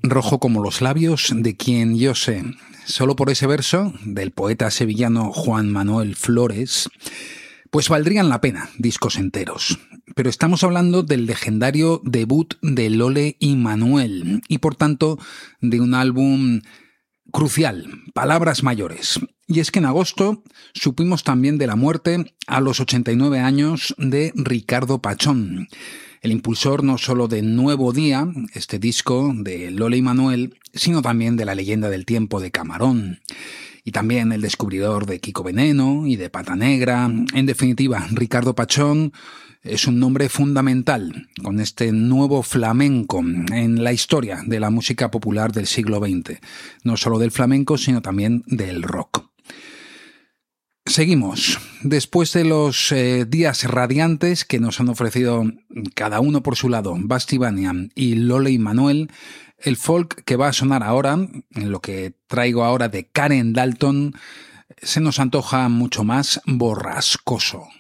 rojo como los labios de quien yo sé. Solo por ese verso del poeta sevillano Juan Manuel Flores, pues valdrían la pena discos enteros. Pero estamos hablando del legendario debut de Lole y Manuel, y por tanto de un álbum crucial, Palabras Mayores. Y es que en agosto supimos también de la muerte a los 89 años de Ricardo Pachón, el impulsor no solo de Nuevo Día, este disco de Lole y Manuel, sino también de La Leyenda del Tiempo de Camarón, y también el descubridor de Kiko Veneno y de Pata Negra. En definitiva, Ricardo Pachón es un nombre fundamental con este nuevo flamenco en la historia de la música popular del siglo XX, no solo del flamenco, sino también del rock. Seguimos. Después de los días radiantes que nos han ofrecido cada uno por su lado, Basti Baniam y Lole y Manuel, el folk que va a sonar ahora, en lo que traigo ahora de Karen Dalton, se nos antoja mucho más borrascoso.